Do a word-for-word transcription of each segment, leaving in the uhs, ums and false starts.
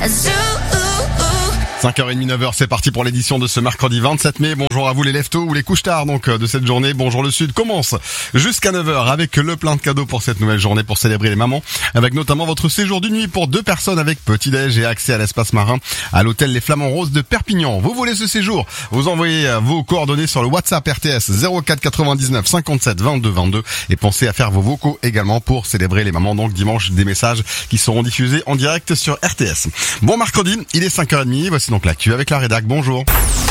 cinq heures trente, neuf heures, c'est parti pour l'édition de ce mercredi vingt-sept mai. Bonjour à vous les leftos ou les couche-tard donc de cette journée. Bonjour le Sud commence jusqu'à neuf heures avec le plein de cadeaux pour cette nouvelle journée pour célébrer les mamans. Avec notamment votre séjour d'une nuit pour deux personnes avec petit-déj et accès à l'espace marin à l'hôtel Les Flamands Roses de Perpignan. Vous voulez ce séjour? Vous envoyez vos coordonnées sur le WhatsApp R T S zéro quatre quatre-vingt-dix-neuf cinquante-sept vingt-deux vingt-deux et pensez à faire vos vocaux également pour célébrer les mamans. Donc dimanche, des messages qui seront diffusés en direct sur R T S. Bon mercredi, il est cinq heures trente. Voici donc l'actu avec la rédac. Bonjour.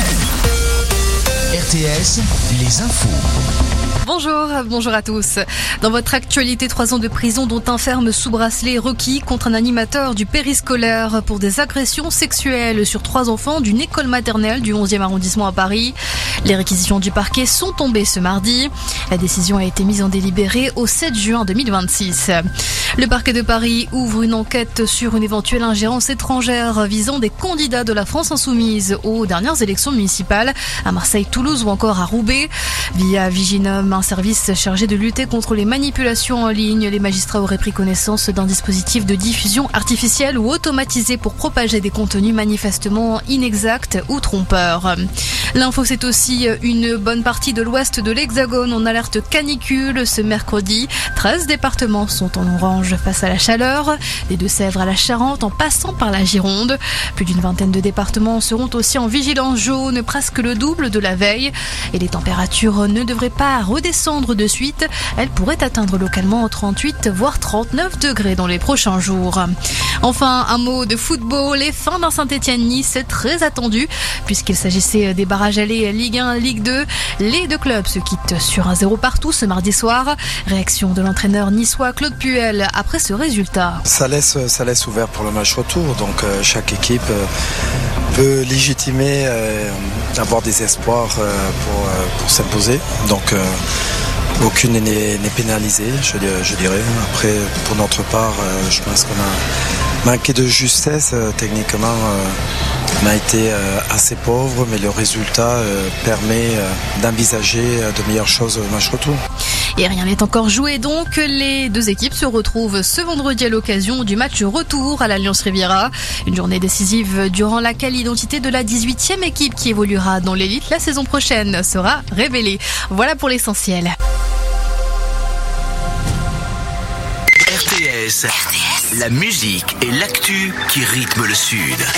R T S, les infos. Bonjour, bonjour à tous. Dans votre actualité, trois ans de prison dont un ferme sous bracelet requis contre un animateur du périscolaire pour des agressions sexuelles sur trois enfants d'une école maternelle du onzième arrondissement à Paris. Les réquisitions du parquet sont tombées ce mardi. La décision a été mise en délibéré au sept juin deux mille vingt-six. Le parquet de Paris ouvre une enquête sur une éventuelle ingérence étrangère visant des candidats de la France insoumise aux dernières élections municipales à Marseille, Toulouse ou encore à Roubaix. Via Viginum, un service chargé de lutter contre les manipulations en ligne, les magistrats auraient pris connaissance d'un dispositif de diffusion artificielle ou automatisé pour propager des contenus manifestement inexacts ou trompeurs. L'info, c'est aussi une bonne partie de l'ouest de l'Hexagone en alerte canicule ce mercredi. treize départements sont en orange face à la chaleur, des Deux-Sèvres à la Charente en passant par la Gironde. Plus d'une vingtaine de départements seront aussi en vigilance jaune, presque le double de la veille. Et les températures ne devraient pas redescendre de suite. Elles pourraient atteindre localement trente-huit voire trente-neuf degrés dans les prochains jours. Enfin, un mot de football. Les fins d'un Saint-Etienne-Nice très attendu puisqu'il s'agissait des barrages allés Ligue un, Ligue deux. Les deux clubs se quittent sur un zéro partout ce mardi soir. Réaction de l'entraîneur niçois Claude Puel après ce résultat. Ça laisse, ça laisse ouvert pour le match retour. Donc euh, chaque équipe euh, peut légitimer, euh, avoir des espoirs euh, pour, euh, pour s'imposer. Donc euh, aucune n'est, n'est pénalisée, je, je dirais. Après, pour notre part, euh, je pense qu'on a manqué de justesse. Euh, techniquement, euh, on a été euh, assez pauvre, mais le résultat euh, permet euh, d'envisager euh, de meilleures choses au match retour. Et rien n'est encore joué donc. Les deux équipes se retrouvent ce vendredi à l'occasion du match retour à l'Alliance Riviera. Une journée décisive durant laquelle l'identité de la dix-huitième équipe qui évoluera dans l'élite la saison prochaine sera révélée. Voilà pour l'essentiel. R T S, la musique et l'actu qui rythment le Sud.